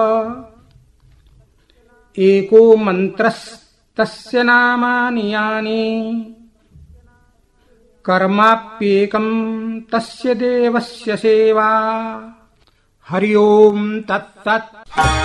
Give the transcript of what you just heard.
एको मन्त्रस्तस्य नामानि यानि कर्माप्येकम् तस्य देवस्य सेवा। हरि ओम् तत्सत्।